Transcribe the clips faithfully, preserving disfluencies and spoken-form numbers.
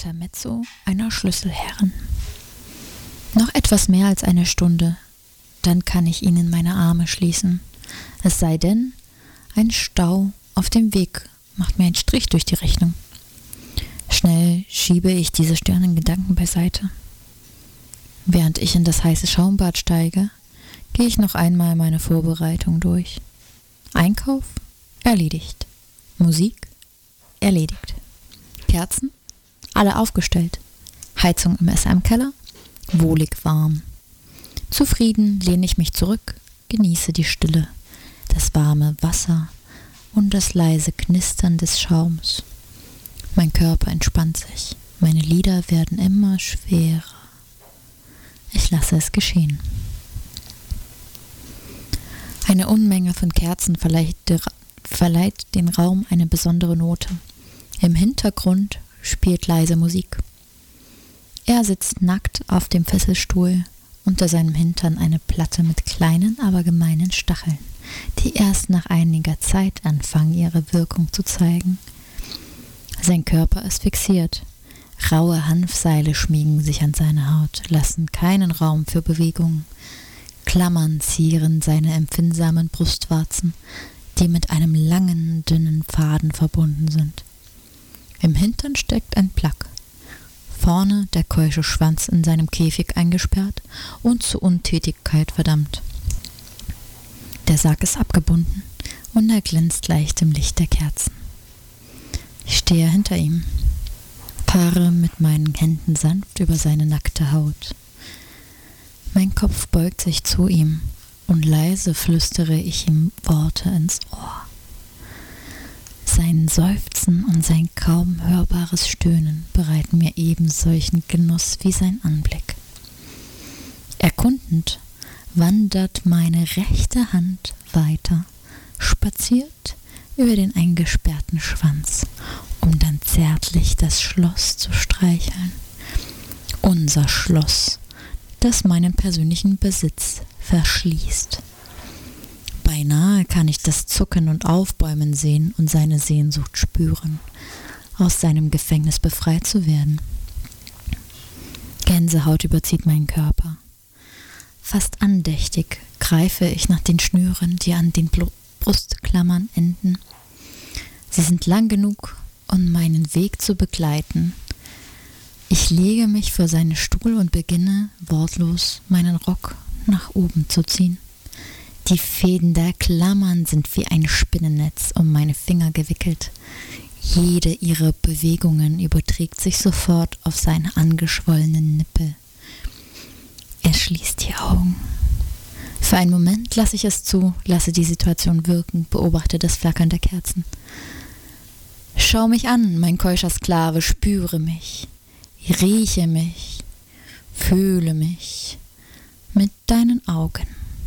Intermezzo einer Schlüsselherren. Noch etwas mehr als eine Stunde, dann kann ich ihn in meine Arme schließen. Es sei denn, ein Stau auf dem Weg macht mir einen Strich durch die Rechnung. Schnell schiebe ich diese störennden Gedanken beiseite. Während ich in das heiße Schaumbad steige, gehe ich noch einmal meine Vorbereitung durch. Einkauf? Erledigt. Musik? Erledigt. Kerzen? Alle aufgestellt. Heizung im S M-Keller? Wohlig warm. Zufrieden lehne ich mich zurück, genieße die Stille, das warme Wasser und das leise Knistern des Schaums. Mein Körper entspannt sich, meine Lider werden immer schwerer. Ich lasse es geschehen. Eine Unmenge von Kerzen verleiht, verleiht dem Raum eine besondere Note. Im Hintergrund spielt leise Musik. Er sitzt nackt auf dem Fesselstuhl, unter seinem Hintern eine Platte mit kleinen, aber gemeinen Stacheln, die erst nach einiger Zeit anfangen, ihre Wirkung zu zeigen. Sein Körper ist fixiert. Raue Hanfseile schmiegen sich an seine Haut, lassen keinen Raum für Bewegung. Klammern zieren seine empfindsamen Brustwarzen, die mit einem langen, dünnen Faden verbunden sind. Im Hintern steckt ein Plug. Vorne der keusche Schwanz in seinem Käfig eingesperrt und zur Untätigkeit verdammt. Der Sarg ist abgebunden und er glänzt leicht im Licht der Kerzen. Ich stehe hinter ihm, paare mit meinen Händen sanft über seine nackte Haut. Mein Kopf beugt sich zu ihm und leise flüstere ich ihm Worte ins Ohr. Sein Seufzen und sein kaum hörbares Stöhnen bereiten mir eben solchen Genuss wie sein Anblick. Erkundend wandert meine rechte Hand weiter, spaziert über den eingesperrten Schwanz, um dann zärtlich das Schloss zu streicheln. Unser Schloss, das meinen persönlichen Besitz verschließt. Beinahe kann ich das Zucken und Aufbäumen sehen und seine Sehnsucht spüren, aus seinem Gefängnis befreit zu werden. Gänsehaut überzieht meinen Körper. Fast andächtig greife ich nach den Schnüren, die an den Brustklammern enden. Sie sind lang genug, um meinen Weg zu begleiten. Ich lege mich vor seinen Stuhl und beginne, wortlos, meinen Rock nach oben zu ziehen. Die Fäden der Klammern sind wie ein Spinnennetz um meine Finger gewickelt. Jede ihrer Bewegungen überträgt sich sofort auf seine angeschwollenen Nippel. Er schließt die Augen. Für einen Moment lasse ich es zu, lasse die Situation wirken, beobachte das Flackern der Kerzen. Schau mich an, mein keuscher Sklave, spüre mich, rieche mich, fühle mich mit deinen Augen.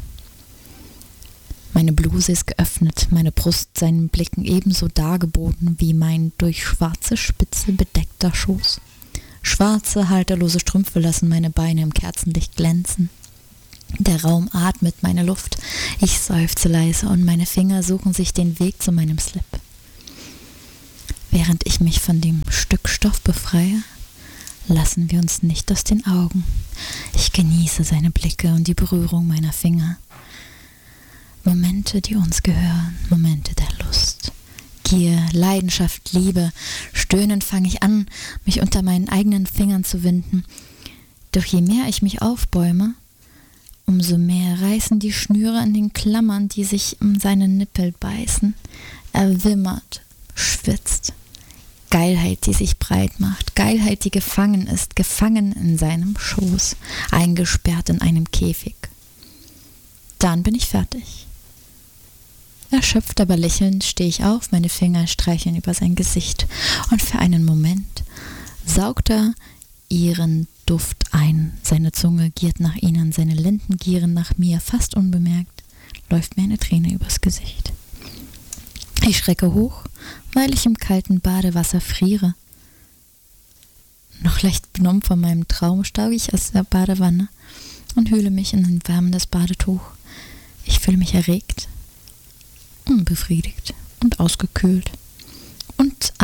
Meine Bluse ist geöffnet, meine Brust seinen Blicken ebenso dargeboten wie mein durch schwarze Spitze bedeckter Schoß. Schwarze, halterlose Strümpfe lassen meine Beine im Kerzenlicht glänzen. Der Raum atmet meine Luft, ich seufze leise und meine Finger suchen sich den Weg zu meinem Slip. Während ich mich von dem Stück Stoff befreie, lassen wir uns nicht aus den Augen. Ich genieße seine Blicke und die Berührung meiner Finger. Momente, die uns gehören, Momente der Lust, Gier, Leidenschaft, Liebe. Stöhnend fange ich an, mich unter meinen eigenen Fingern zu winden. Doch je mehr ich mich aufbäume, umso mehr reißen die Schnüre an den Klammern, die sich um seine Nippel beißen. Er wimmert, schwitzt. Geilheit, die sich breit macht. Geilheit, die gefangen ist, gefangen in seinem Schoß, eingesperrt in einem Käfig. Dann bin ich fertig. Erschöpft, aber lächelnd stehe ich auf, meine Finger streicheln über sein Gesicht und für einen Moment saugt er ihren Duft ein. Seine Zunge giert nach ihnen, seine Lippen gieren nach mir. Fast unbemerkt läuft mir eine Träne übers Gesicht. Ich schrecke hoch, weil ich im kalten Badewasser friere. Noch leicht benommen von meinem Traum steige ich aus der Badewanne und hülle mich in ein wärmendes Badetuch. Ich fühle mich erregt, unbefriedigt und ausgekühlt und atme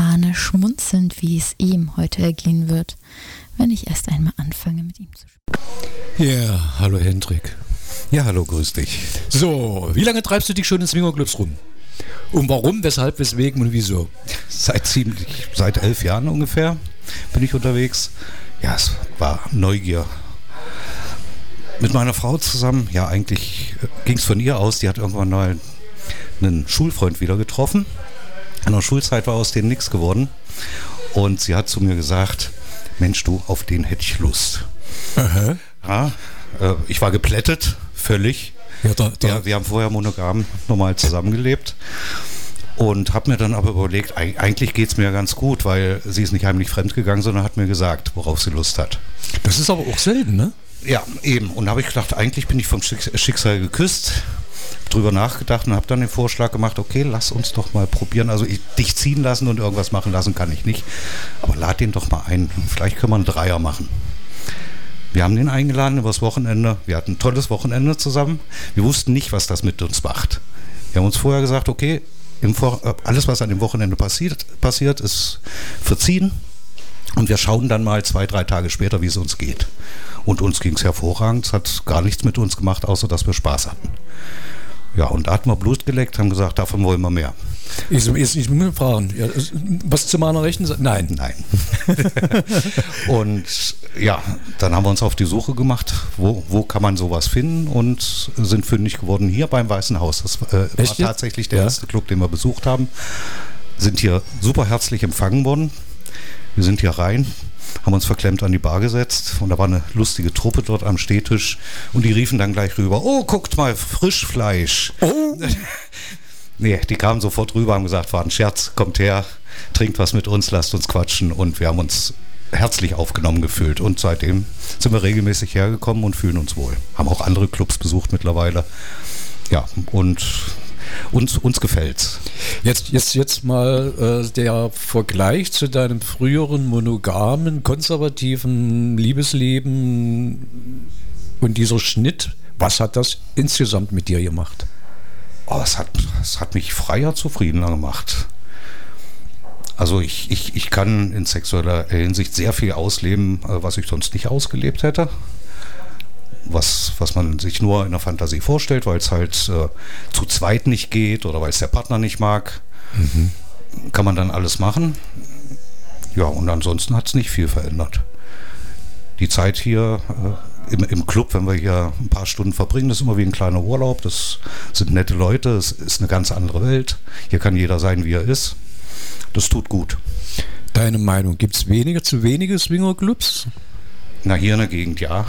ahne schmunzelnd, wie es ihm heute ergehen wird, wenn ich erst einmal anfange, mit ihm zu sprechen. Ja, yeah, hallo Hendrik. Ja, hallo, grüß dich. So, wie lange treibst du dich schon in Swingerclubs rum? Und warum, weshalb, weswegen und wieso? Seit ziemlich, seit elf Jahren ungefähr bin ich unterwegs. Ja, es war Neugier. Mit meiner Frau zusammen, ja, eigentlich ging es von ihr aus, die hat irgendwann mal einen Schulfreund wieder getroffen. In der Schulzeit war aus denen nichts geworden. Und sie hat zu mir gesagt, Mensch, du, auf den hätte ich Lust. Aha. Ja, äh, ich war geplättet, völlig. Ja, da, da. Ja, wir haben vorher monogam normal zusammengelebt und habe mir dann aber überlegt, eigentlich geht es mir ja ganz gut, weil sie ist nicht heimlich fremdgegangen, sondern hat mir gesagt, worauf sie Lust hat. Das ist aber auch selten, ne? Ja, eben. Und da habe ich gedacht, eigentlich bin ich vom Schicksal geküsst, drüber nachgedacht und habe dann den Vorschlag gemacht, okay, lass uns doch mal probieren. Also ich, dich ziehen lassen und irgendwas machen lassen kann ich nicht, aber lad den doch mal ein. Vielleicht können wir einen Dreier machen. Wir haben den eingeladen übers Wochenende. Wir hatten ein tolles Wochenende zusammen. Wir wussten nicht, was das mit uns macht. Wir haben uns vorher gesagt, okay, im Vor- alles, was an dem Wochenende passiert, passiert, ist verziehen. Und wir schauen dann mal zwei, drei Tage später, wie es uns geht. Und uns ging es hervorragend. Es hat gar nichts mit uns gemacht, außer dass wir Spaß hatten. Ja, und da hatten wir Blut geleckt, haben gesagt, davon wollen wir mehr. Ich, ich, ich muss fragen, ja, was zu meiner Rechten sagt? Nein. Nein. Und ja, dann haben wir uns auf die Suche gemacht, wo, wo kann man sowas finden und sind fündig geworden hier beim Weißen Haus. Das äh, war tatsächlich der ja. erste Club, den wir besucht haben. Sind hier super herzlich empfangen worden. Wir sind hier rein, haben uns verklemmt an die Bar gesetzt und da war eine lustige Truppe dort am Stehtisch und die riefen dann gleich rüber, oh, guckt mal, Frischfleisch. Oh. Nee, die kamen sofort rüber, haben gesagt, war ein Scherz, kommt her, trinkt was mit uns, lasst uns quatschen und wir haben uns herzlich aufgenommen gefühlt und seitdem sind wir regelmäßig hergekommen und fühlen uns wohl. Haben auch andere Clubs besucht mittlerweile. Ja, und uns, uns gefällt's. Jetzt, jetzt, jetzt mal äh, der Vergleich zu deinem früheren monogamen, konservativen Liebesleben und dieser Schnitt, was hat das insgesamt mit dir gemacht? Oh, es hat, es hat mich freier, zufriedener gemacht. Also ich, ich, ich kann in sexueller Hinsicht sehr viel ausleben, was ich sonst nicht ausgelebt hätte. Was, was man sich nur in der Fantasie vorstellt, weil es halt äh, zu zweit nicht geht oder weil es der Partner nicht mag. Mhm. Kann man dann alles machen. Ja, und ansonsten hat es nicht viel verändert. Die Zeit hier äh, im, im Club, wenn wir hier ein paar Stunden verbringen, das ist immer wie ein kleiner Urlaub. Das sind nette Leute, es ist eine ganz andere Welt. Hier kann jeder sein, wie er ist. Das tut gut. Deine Meinung, gibt es weniger, zu wenige Swingerclubs? Na, hier in der Gegend, ja.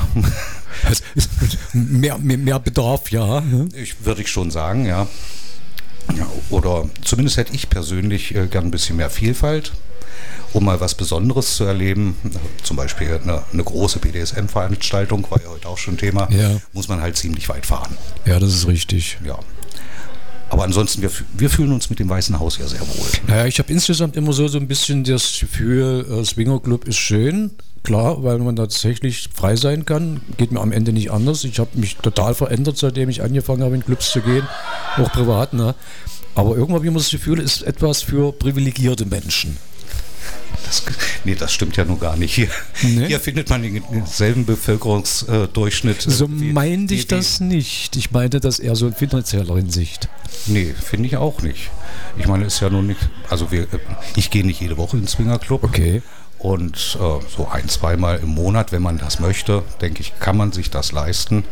mehr, mehr, mehr Bedarf, ja. Ich, würde ich schon sagen, ja. Ja. Oder zumindest hätte ich persönlich äh, gern ein bisschen mehr Vielfalt, um mal was Besonderes zu erleben. Zum Beispiel eine, eine große B D S M-Veranstaltung, war ja heute auch schon Thema, ja. Muss man halt ziemlich weit fahren. Ja, das ist richtig. Ja. Aber ansonsten, wir, wir fühlen uns mit dem Weißen Haus ja sehr wohl. Naja, ich habe insgesamt immer so, so ein bisschen das Gefühl, äh, Swingerclub ist schön. Klar, weil man tatsächlich frei sein kann. Geht mir am Ende nicht anders. Ich habe mich total verändert, seitdem ich angefangen habe, in Clubs zu gehen. Auch privat, ne? Aber irgendwann habe ich immer das Gefühl, es ist etwas für privilegierte Menschen. Das, nee, das stimmt ja nun gar nicht. Hier, nee? Hier findet man denselben Bevölkerungsdurchschnitt. So meinte ich das nicht. Ich meinte das eher so in finanzieller Hinsicht. Nee, finde ich auch nicht. Ich meine, es ist ja nun nicht, also wir, ich gehe nicht jede Woche ins Swingerclub. Okay. Und äh, so ein-, zweimal im Monat, wenn man das möchte, denke ich, kann man sich das leisten.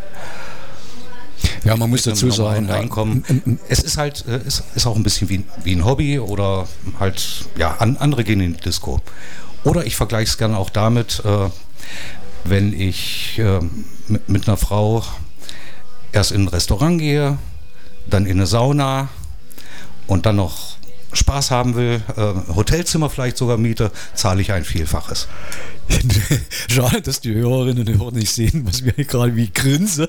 Ja, man muss dazu sagen, Einkommen. Ja. Es ist halt, ist, ist auch ein bisschen wie, wie ein Hobby oder halt, ja, an, andere gehen in die Disco. Oder ich vergleiche es gerne auch damit, äh, wenn ich äh, mit, mit einer Frau erst in ein Restaurant gehe, dann in eine Sauna und dann noch Spaß haben will, äh, Hotelzimmer vielleicht sogar miete, zahle ich ein Vielfaches. Schade, dass die Hörerinnen und Hörer nicht sehen, was wir hier gerade wie grinse.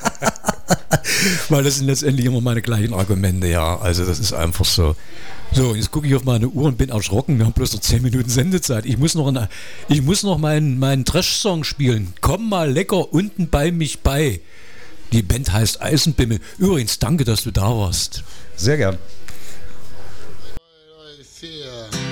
Weil das sind letztendlich immer meine gleichen Argumente, ja. Also das ist einfach so. So, jetzt gucke ich auf meine Uhr und bin erschrocken. Wir haben bloß noch zehn Minuten Sendezeit. Ich muss noch, eine, ich muss noch meinen, meinen Trash-Song spielen. Komm mal lecker unten bei mich bei. Die Band heißt Eisenbimmel. Übrigens, danke, dass du da warst. Sehr gern. Vier.